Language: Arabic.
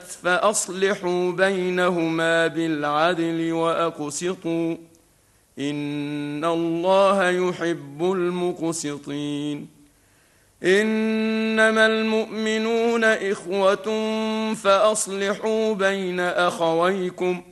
فأصلحوا بينهما بالعدل وأقسطوا إن الله يحب المقسطين. إنما المؤمنون إخوة فأصلحوا بين أخويكم